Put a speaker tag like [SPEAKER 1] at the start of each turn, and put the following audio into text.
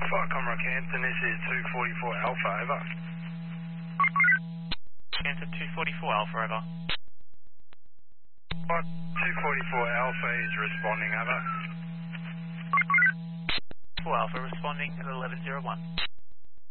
[SPEAKER 1] Flight Comrade Campton, this is 244 Alpha, over.
[SPEAKER 2] Campton 244 Alpha, over.
[SPEAKER 1] Flight 244 Alpha is responding, over.
[SPEAKER 2] 4 Alpha responding at 1101.